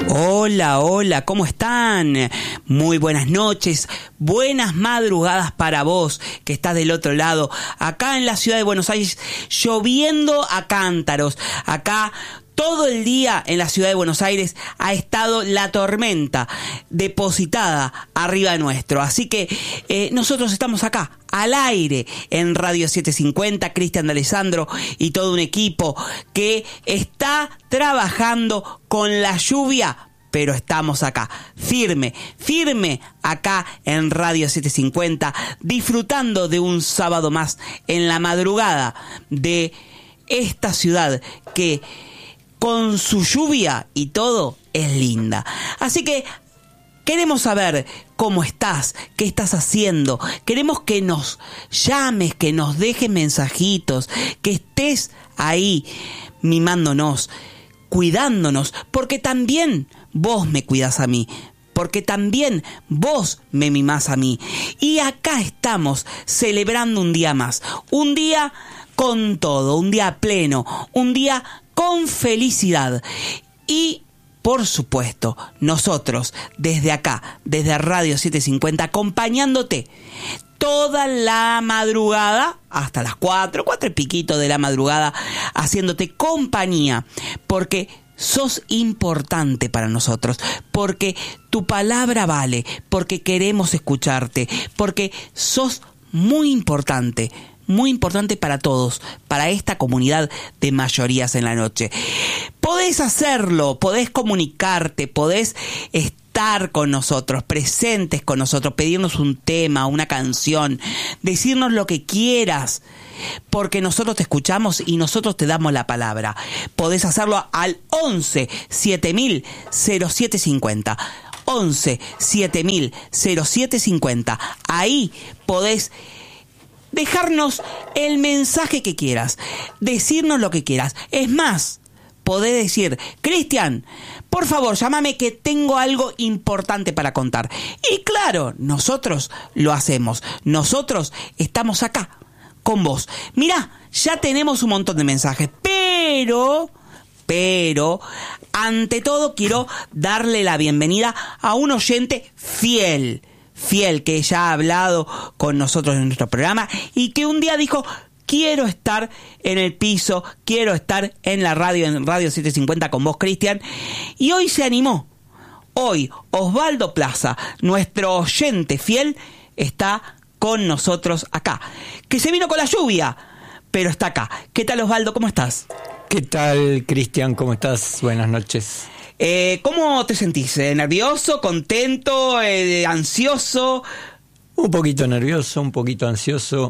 Hola, hola, ¿cómo están? Muy buenas noches, buenas madrugadas para vos que estás del otro lado, acá en la ciudad de Buenos Aires, lloviendo a cántaros. Acá todo el día en la ciudad de Buenos Aires ha estado la tormenta depositada arriba nuestro. Así que nosotros estamos acá, al aire, en Radio 750, Cristian de Alessandro y todo un equipo que está trabajando con la lluvia, pero estamos acá, firme acá en Radio 750, disfrutando de un sábado más en la madrugada de esta ciudad que con su lluvia y todo es linda. Así que queremos saber cómo estás, qué estás haciendo. Queremos que nos llames, que nos dejes mensajitos, que estés ahí mimándonos, cuidándonos, porque también vos me cuidás a mí, porque también vos me mimás a mí. Y acá estamos celebrando un día más, un día con todo, un día pleno, un día con felicidad. Y por supuesto, nosotros desde acá, desde Radio 750, acompañándote toda la madrugada, hasta las 4 y piquito de la madrugada, haciéndote compañía, porque sos importante para nosotros, porque tu palabra vale, porque queremos escucharte, porque sos muy importante para todos, para esta comunidad de mayorías en la noche. Podés hacerlo, podés comunicarte, podés estar con nosotros, presentes con nosotros, pedirnos un tema, una canción, decirnos lo que quieras, porque nosotros te escuchamos y nosotros te damos la palabra. Podés hacerlo al 11 7000 0750. 11 7000 0750. Ahí podés dejarnos el mensaje que quieras, decirnos lo que quieras. Es más, podés decir: Cristian, por favor, llámame que tengo algo importante para contar. Y claro, nosotros lo hacemos. Nosotros estamos acá con vos. Mirá, ya tenemos un montón de mensajes, pero, ante todo quiero darle la bienvenida a un oyente fiel, que ya ha hablado con nosotros en nuestro programa y que un día dijo: quiero estar en el piso, quiero estar en la radio, en Radio 750 con vos, Cristian. Y hoy se animó. Hoy Osvaldo Plaza, nuestro oyente fiel, está con nosotros acá. Que se vino con la lluvia, pero está acá. ¿Qué tal, Osvaldo? ¿Cómo estás? ¿Qué tal, Cristian? ¿Cómo estás? Buenas noches. ¿Cómo te sentís? ¿Nervioso? ¿Contento? ¿Ansioso? Un poquito nervioso, un poquito ansioso.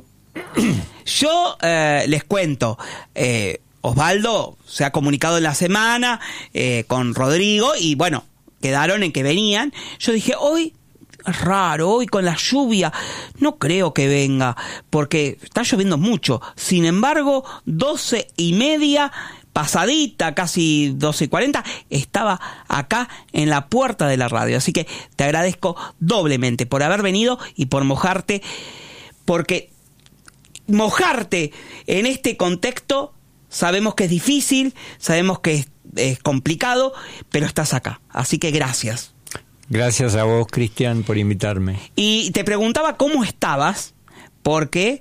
Yo les cuento, Osvaldo se ha comunicado en la semana con Rodrigo y bueno, quedaron en que venían. Yo dije, hoy es raro, hoy con la lluvia no creo que venga, porque está lloviendo mucho. Sin embargo, 12:30, pasadita, casi 12:40, estaba acá en la puerta de la radio. Así que te agradezco doblemente por haber venido y por mojarte, porque mojarte en este contexto sabemos que es difícil, sabemos que es complicado, pero estás acá. Así que gracias. Gracias a vos, Cristian, por invitarme. Y te preguntaba cómo estabas, porque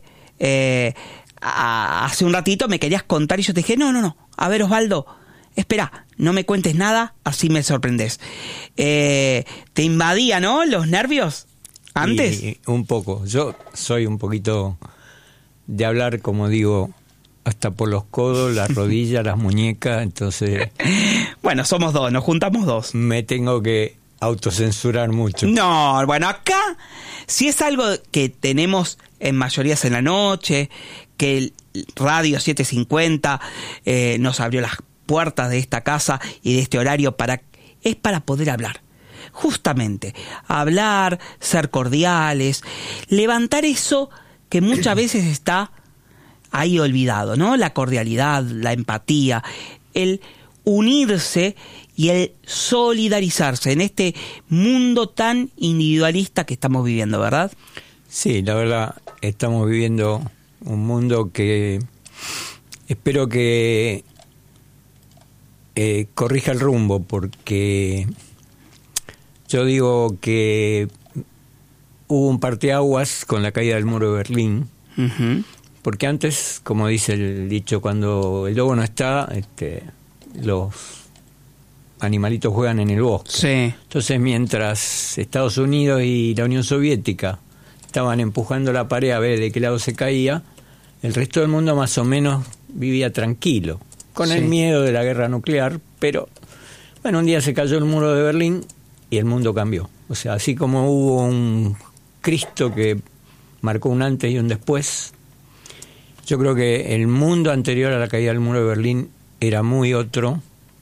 hace un ratito me querías contar y yo te dije, no. A ver, Osvaldo, espera, no me cuentes nada, así me sorprendes. Te invadía, ¿no? Los nervios antes. Y un poco. Yo soy un poquito de hablar, como digo, hasta por los codos, las rodillas, las muñecas, entonces... Bueno, somos dos, nos juntamos dos. Me tengo que autocensurar mucho. No, bueno, acá, si es algo que tenemos en mayorías en la noche, que el Radio 750 nos abrió las puertas de esta casa y de este horario es para poder hablar. Justamente, hablar, ser cordiales, levantar eso que muchas veces está ahí olvidado, ¿no? La cordialidad, la empatía, el unirse y el solidarizarse en este mundo tan individualista que estamos viviendo, ¿verdad? Sí, la verdad, estamos viviendo un mundo que espero que corrija el rumbo, porque yo digo que hubo un parteaguas con la caída del muro de Berlín, Uh-huh. porque antes, como dice el dicho, cuando el lobo no está, los animalitos juegan en el bosque. Sí. Entonces, mientras Estados Unidos y la Unión Soviética estaban empujando la pared a ver de qué lado se caía, el resto del mundo más o menos vivía tranquilo, con Sí. el miedo de la guerra nuclear, pero bueno, un día se cayó el muro de Berlín y el mundo cambió. O sea, así como hubo un Cristo que marcó un antes y un después, yo creo que el mundo anterior a la caída del muro de Berlín era muy otro,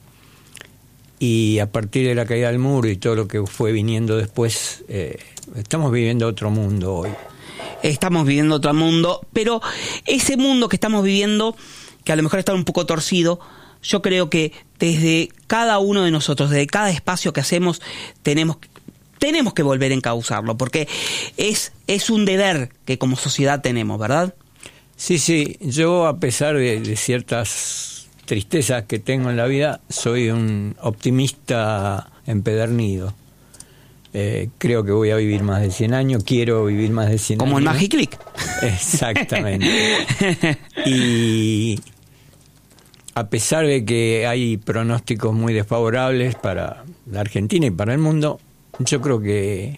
y a partir de la caída del muro y todo lo que fue viniendo después, estamos viviendo otro mundo hoy. Estamos viviendo otro mundo, pero ese mundo que estamos viviendo, que a lo mejor está un poco torcido, yo creo que desde cada uno de nosotros, desde cada espacio que hacemos, tenemos que volver a encauzarlo, porque es un deber que como sociedad tenemos, ¿verdad? Sí, yo a pesar de ciertas tristezas que tengo en la vida, soy un optimista empedernido. Creo que voy a vivir más de 100 años, quiero vivir más de 100 Como años. en Magic Click. Exactamente. Y a pesar de que hay pronósticos muy desfavorables para la Argentina y para el mundo, yo creo que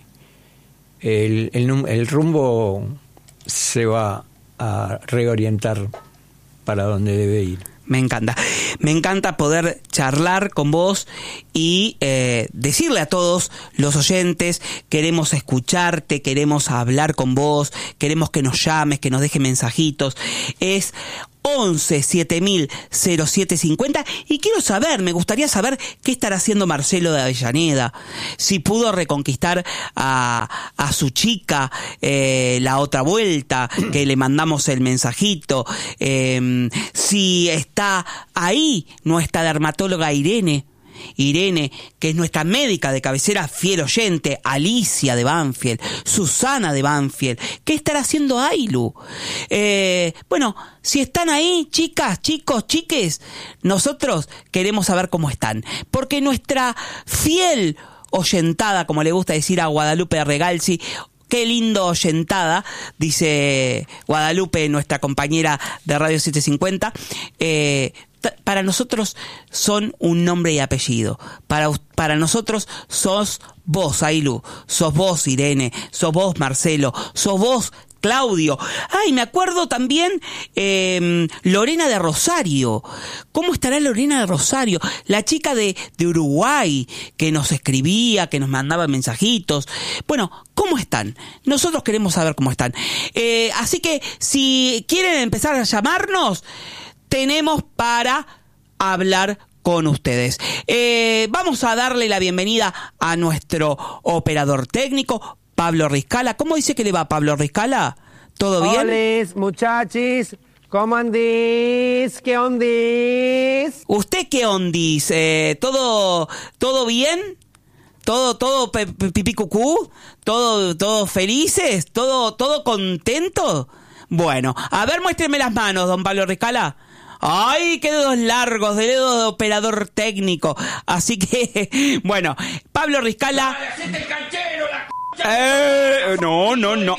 el rumbo se va a reorientar para donde debe ir. Me encanta poder charlar con vos y decirle a todos los oyentes, queremos escucharte, queremos hablar con vos, queremos que nos llames, que nos dejes mensajitos. Es 11 7000 0750 y me gustaría saber qué estará haciendo Marcelo de Avellaneda, si pudo reconquistar a su chica la otra vuelta, que le mandamos el mensajito, si está ahí nuestra dermatóloga Irene, que es nuestra médica de cabecera, fiel oyente, Alicia de Banfield, Susana de Banfield. ¿Qué estará haciendo Ailu? Bueno, si están ahí, chicas, chicos, chiques, nosotros queremos saber cómo están, porque nuestra fiel oyentada, como le gusta decir a Guadalupe Regalsi, qué lindo oyentada, dice Guadalupe, nuestra compañera de Radio 750, para nosotros son un nombre y apellido. Para nosotros sos vos, Ailu, sos vos, Irene, sos vos, Marcelo, sos vos, Claudio. Ay, me acuerdo también Lorena de Rosario. ¿Cómo estará Lorena de Rosario? La chica de Uruguay, que nos escribía, que nos mandaba mensajitos. Bueno, ¿cómo están? Nosotros queremos saber cómo están. Así que si quieren empezar a llamarnos, tenemos para hablar con ustedes. Vamos a darle la bienvenida a nuestro operador técnico, Pablo Riscala. ¿Cómo dice que le va, Pablo Riscala? ¿Todo bien? Hola, muchachis. ¿Cómo andís? ¿Qué ondís? ¿Usted qué ondís? ¿Todo bien? ¿Todo pipí cucú? ¿Todo felices? ¿Todo contento? Bueno, a ver, muéstreme las manos, don Pablo Riscala. ¡Ay, qué dedos largos! Dedos de operador técnico. Así que, bueno, Pablo Riscala... No,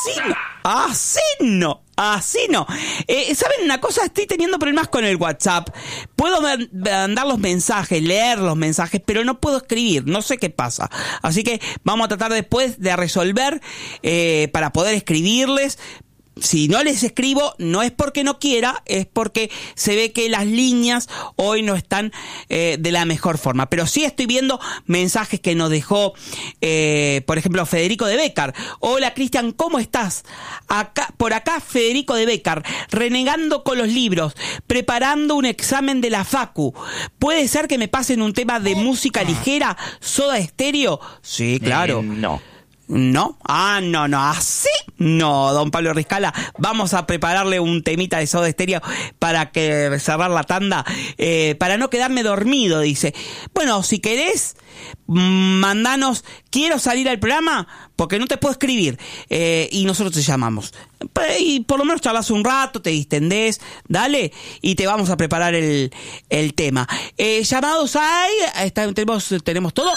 así no. ¿Saben una cosa? Estoy teniendo problemas con el WhatsApp. Puedo mandar los mensajes, leer los mensajes, pero no puedo escribir. No sé qué pasa. Así que vamos a tratar después de resolver para poder escribirles. Si no les escribo, no es porque no quiera, es porque se ve que las líneas hoy no están de la mejor forma. Pero sí estoy viendo mensajes que nos dejó, por ejemplo, Federico de Bécar. Hola, Cristian, ¿cómo estás? Por acá, Federico de Bécar, renegando con los libros, preparando un examen de la Facu. ¿Puede ser que me pasen un tema de música ligera, Soda Stereo? Sí, claro. No. No, no, así no, don Pablo Riscala. Vamos a prepararle un temita de Soda Stereo para que cerrar la tanda, para no quedarme dormido, dice. Bueno, si querés, mandanos, quiero salir al programa, porque no te puedo escribir, y nosotros te llamamos. Y por lo menos charlas un rato, te distendés, dale, y te vamos a preparar el tema. ¿Llamados hay? ¿Tenemos todo?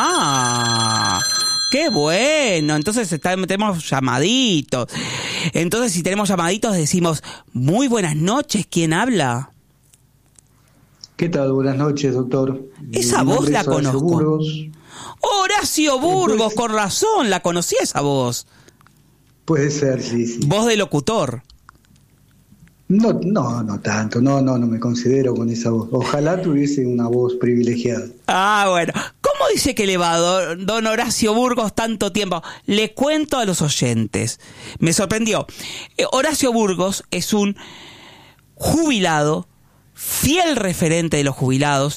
¡Qué bueno! Entonces tenemos llamaditos. Entonces, si tenemos llamaditos, decimos, muy buenas noches, ¿quién habla? ¿Qué tal? Buenas noches, doctor. Esa voz la conozco. Burgos. Horacio Burgos, con razón, la conocí esa voz. Puede ser, sí. Voz de locutor. No tanto, no me considero con esa voz. Ojalá tuviese una voz privilegiada. Bueno. ¿Cómo dice que le va don Horacio Burgos tanto tiempo? Le cuento a los oyentes. Me sorprendió. Horacio Burgos es un jubilado, fiel referente de los jubilados.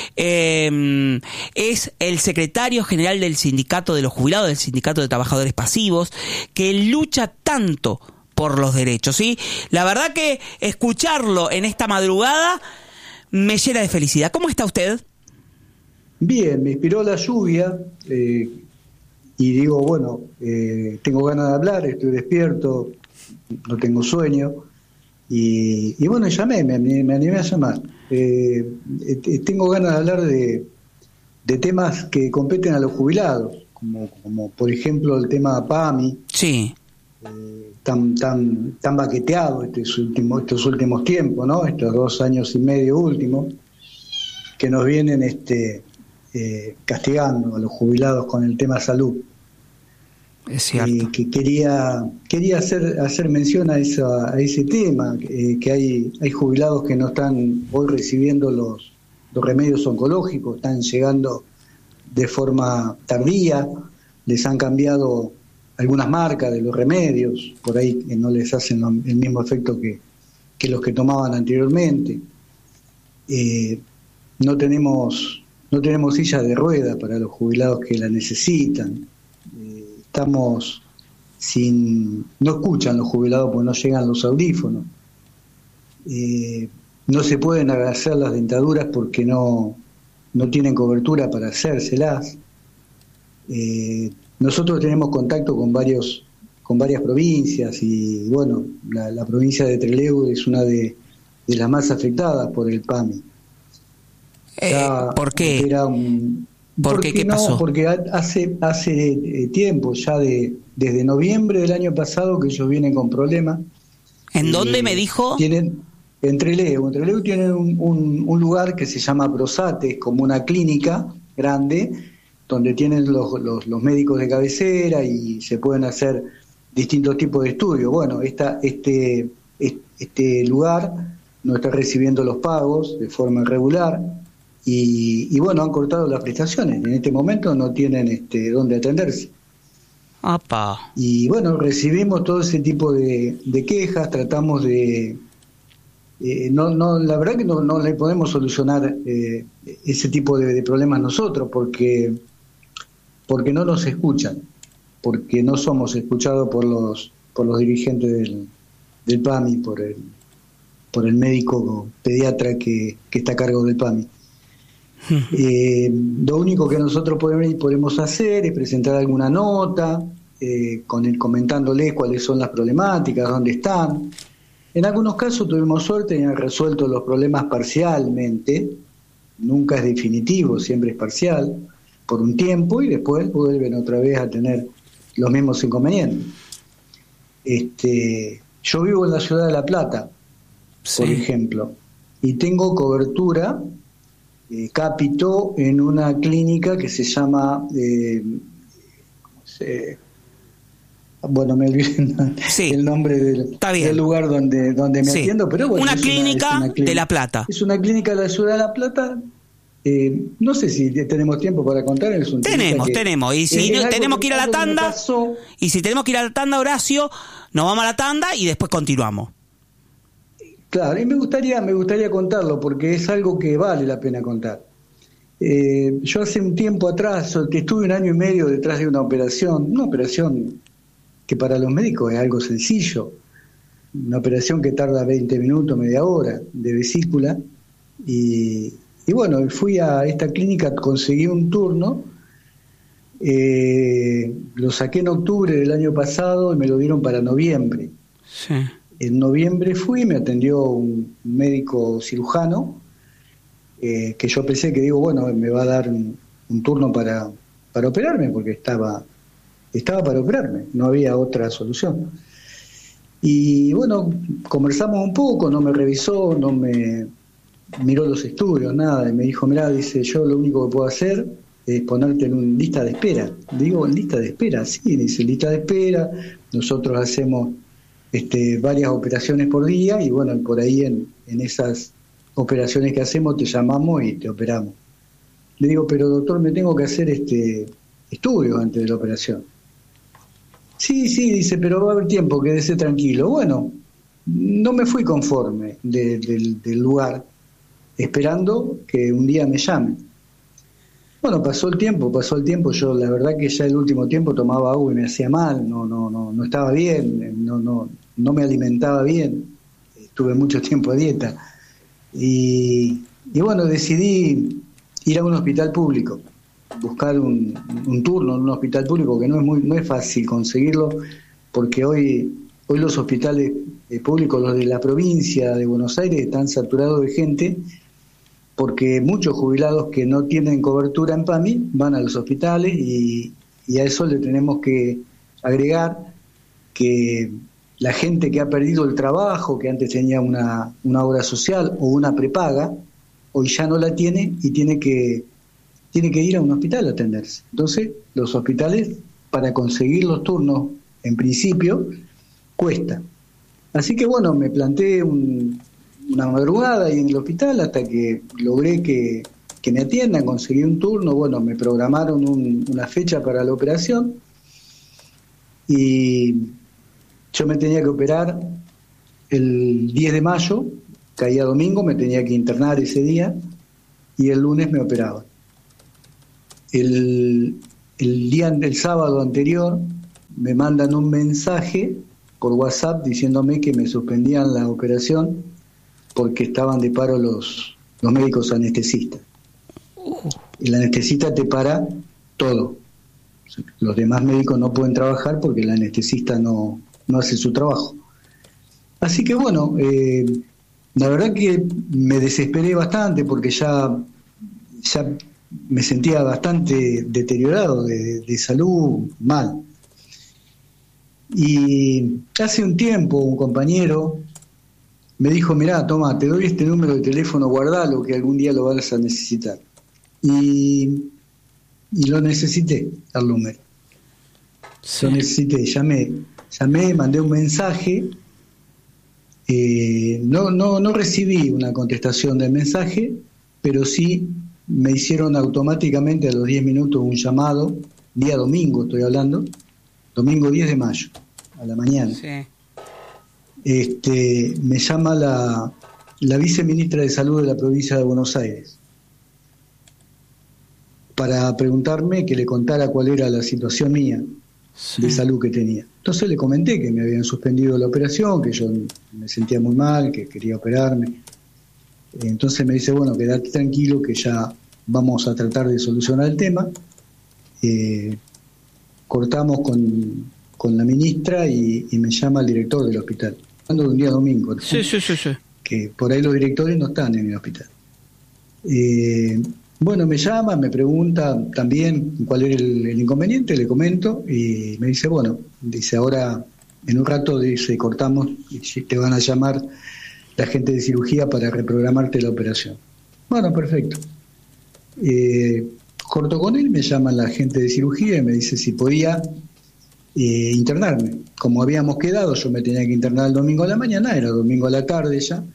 Es el secretario general del Sindicato de los Jubilados, del Sindicato de Trabajadores Pasivos, que lucha tanto por los derechos, ¿sí? La verdad que escucharlo en esta madrugada me llena de felicidad. ¿Cómo está usted? Bien, me inspiró la lluvia y digo, bueno, tengo ganas de hablar, estoy despierto, no tengo sueño y bueno, llamé, me animé a llamar. Tengo ganas de hablar de temas que competen a los jubilados, como por ejemplo el tema PAMI. Sí. Tan baqueteado estos últimos tiempos, ¿no? Estos 2 años y medio últimos, que nos vienen castigando a los jubilados con el tema salud. Es cierto. Y que quería hacer mención a ese tema, que hay jubilados que no están hoy recibiendo los remedios oncológicos, están llegando de forma tardía, les han cambiado algunas marcas de los remedios, por ahí que no les hacen el mismo efecto que los que tomaban anteriormente. No tenemos sillas de ruedas para los jubilados que la necesitan. No escuchan los jubilados porque no llegan los audífonos. No se pueden hacer las dentaduras porque no tienen cobertura para hacérselas. Nosotros tenemos contacto con varias provincias y bueno, la provincia de Trelew es una de las más afectadas por el PAMI. ¿Por qué? ¿Qué pasó? Porque hace tiempo, ya desde noviembre del año pasado, que ellos vienen con problemas. ¿En dónde me dijo? En Trelew. En Trelew tienen un lugar que se llama Prosate, es como una clínica grande, donde tienen los médicos de cabecera y se pueden hacer distintos tipos de estudios. Bueno, este lugar no está recibiendo los pagos de forma irregular y bueno, han cortado las prestaciones. En este momento no tienen dónde atenderse. ¡Apa! Y bueno, recibimos todo ese tipo de quejas, tratamos de... la verdad que no le podemos solucionar ese tipo de problemas nosotros porque no nos escuchan, porque no somos escuchados por los dirigentes del PAMI, por el médico pediatra que está a cargo del PAMI. Lo único que nosotros podemos hacer es presentar alguna nota comentándoles cuáles son las problemáticas, dónde están. En algunos casos tuvimos suerte y han resuelto los problemas parcialmente, nunca es definitivo, siempre es parcial, por un tiempo y después vuelven otra vez a tener los mismos inconvenientes. Yo vivo en la ciudad de La Plata, por ejemplo, y tengo cobertura cápito en una clínica que se llama bueno, me olvidé el nombre del lugar donde me atiendo, pero bueno, una clínica de La Plata. Es una clínica de la ciudad de La Plata. No sé si tenemos tiempo para contar. Tenemos. Y si tenemos que ir a la tanda, Horacio, nos vamos a la tanda y después continuamos. Claro, y me gustaría contarlo porque es algo que vale la pena contar. Yo hace un tiempo atrás, que estuve 1 año y medio detrás de una operación que para los médicos es algo sencillo, una operación que tarda 20 minutos, media hora, de vesícula, y bueno, fui a esta clínica, conseguí un turno, lo saqué en octubre del año pasado y me lo dieron para noviembre. Sí. En noviembre fui, me atendió un médico cirujano, que yo pensé que bueno, me va a dar un turno para operarme, porque estaba para operarme, no había otra solución. Y bueno, conversamos un poco, no me revisó, no me miró los estudios, nada, y me dijo, mirá, dice, yo lo único que puedo hacer es ponerte en una lista de espera. Digo, ¿en lista de espera? Sí, dice, lista de espera, nosotros hacemos varias operaciones por día, y bueno, por ahí en esas operaciones que hacemos te llamamos y te operamos. Le digo, pero doctor, me tengo que hacer estudios antes de la operación. Sí, dice, pero va a haber tiempo, quédese tranquilo. Bueno, no me fui conforme del lugar, esperando que un día me llamen. Bueno, pasó el tiempo, yo la verdad que ya el último tiempo tomaba agua y me hacía mal, no estaba bien, no me alimentaba bien, estuve mucho tiempo a dieta. Y bueno, decidí ir a un hospital público, buscar un turno en un hospital público, que no es fácil conseguirlo, porque hoy los hospitales públicos, los de la provincia de Buenos Aires, están saturados de gente, porque muchos jubilados que no tienen cobertura en PAMI van a los hospitales, y a eso le tenemos que agregar que la gente que ha perdido el trabajo, que antes tenía una obra social o una prepaga, hoy ya no la tiene y tiene que ir a un hospital a atenderse. Entonces, los hospitales, para conseguir los turnos, en principio, cuesta. Así que bueno, me planté una madrugada ahí en el hospital hasta que logré que me atiendan, conseguí un turno, bueno, me programaron una fecha para la operación, y yo me tenía que operar el 10 de mayo, caía domingo, me tenía que internar ese día, y el lunes me operaban. El sábado anterior me mandan un mensaje por WhatsApp diciéndome que me suspendían la operación porque estaban de paro los médicos anestesistas. El anestesista te para todo. Los demás médicos no pueden trabajar porque el anestesista no hace su trabajo. Así que bueno, la verdad que me desesperé bastante porque ya me sentía bastante deteriorado de salud, mal. Y hace un tiempo un compañero me dijo, mirá, toma, te doy este número de teléfono, guardalo, que algún día lo vas a necesitar. Y lo necesité, al número. Sí. Lo necesité, llamé, mandé un mensaje, no recibí una contestación del mensaje, pero sí me hicieron automáticamente a los 10 minutos un llamado, día domingo estoy hablando, domingo 10 de mayo, a la mañana. Sí. Me llama la viceministra de Salud de la provincia de Buenos Aires para preguntarme, que le contara cuál era la situación mía de salud que tenía. Entonces le comenté que me habían suspendido la operación, que yo me sentía muy mal, que quería operarme. Entonces me dice, bueno, quédate tranquilo que ya vamos a tratar de solucionar el tema. Cortamos con la ministra y me llama el director del hospital. Hablando de un día domingo, ¿no? Sí. Que por ahí los directores no están en el hospital. Bueno, me llama, me pregunta también cuál era el inconveniente, le comento, y me dice, bueno, dice, ahora en un rato, dice, cortamos y te van a llamar la gente de cirugía para reprogramarte la operación. Bueno, perfecto. Corto con él, me llama la gente de cirugía y me dice si podía internarme. Como habíamos quedado, yo me tenía que internar el domingo a la mañana, era domingo a la tarde ya.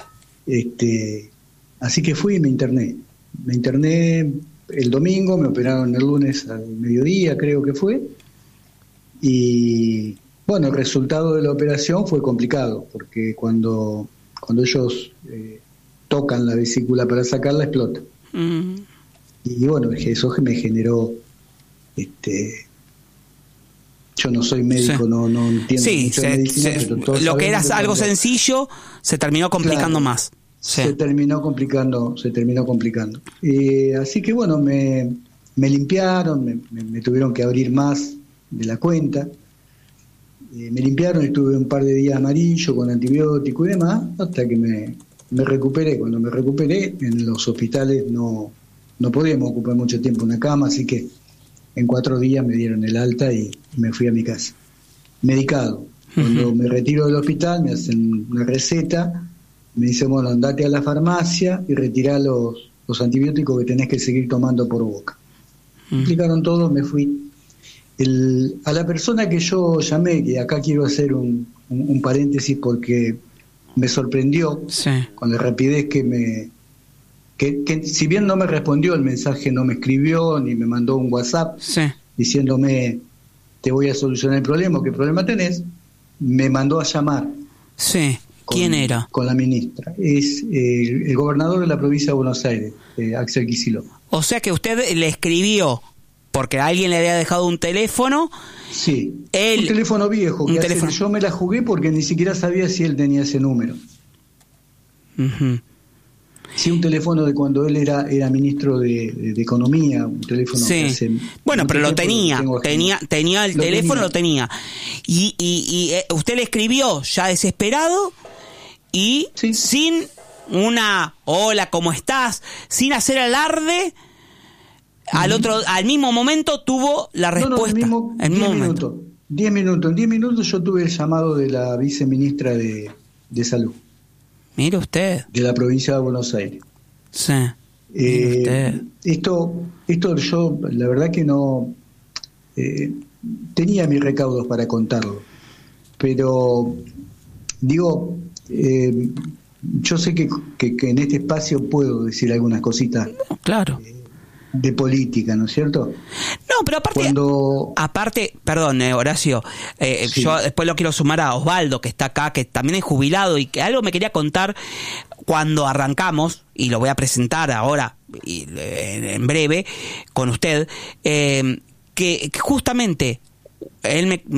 Así que fui y me interné. Me interné el domingo, me operaron el lunes al mediodía, creo que fue. Y bueno, el resultado de la operación fue complicado, porque cuando ellos tocan la vesícula para sacarla, explota. Y bueno, eso me generó, yo no soy médico, Sí. no entiendo mucho de medicina, pero todos lo que era sabemos algo cuando- sencillo se terminó complicando Claro, más. Sí. Se terminó complicando. Así que bueno, me limpiaron, me tuvieron que abrir más de la cuenta. Me limpiaron y estuve un par de días amarillo con antibiótico y demás, hasta que me recuperé. Cuando me recuperé, en los hospitales no podíamos ocupar mucho tiempo una cama, así que en 4 días me dieron el alta y me fui a mi casa, medicado. Cuando me retiro del hospital me hacen una receta, me dicen, bueno, andate a la farmacia y retirá los antibióticos que tenés que seguir tomando por boca. Me explicaron todo, me fui. A la persona que yo llamé, que acá quiero hacer un paréntesis porque me sorprendió Sí. con la rapidez que si bien no me respondió el mensaje, no me escribió ni me mandó un WhatsApp Sí. diciéndome te voy a solucionar el problema, ¿qué problema tenés? Me mandó a llamar. Sí. ¿Quién era? Con la ministra. Es el gobernador de la provincia de Buenos Aires, Axel Kicillof. O sea que usted le escribió porque alguien le había dejado un teléfono. Sí, Él- un teléfono viejo. un Que teléfono. yo me la jugué porque ni siquiera sabía si él tenía ese número. Ujú. Sí, un teléfono de cuando él era ministro de Economía, un teléfono que Sí. hace Bueno, mucho pero lo tiempo tenía. tengo agendado. Tenía el Lo teléfono, tenía. lo tenía. Y usted le escribió ya desesperado y Sí. sin una hola, ¿cómo estás? Sin hacer alarde. Al mismo momento tuvo la respuesta. No, el mismo 10 minutos. 10 minutos. En 10 minutos yo tuve el llamado de la viceministra de Salud, Mire usted. de la provincia de Buenos Aires. Sí. Mire usted. Esto yo, la verdad que no tenía mis recaudos para contarlo, pero digo, yo sé que en este espacio puedo decir algunas cositas No, claro. de política, ¿no es cierto? No, pero aparte, perdón, Horacio, Sí. yo después lo quiero sumar a Osvaldo, que está acá, que también es jubilado y que algo me quería contar cuando arrancamos, y lo voy a presentar ahora, en breve, con usted, que justamente él me